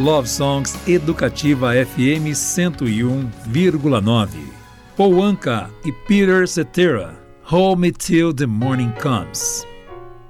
Love Songs Educativa FM 101,9. Paul Anka e Peter Cetera, Hold Me Till the Morning Comes.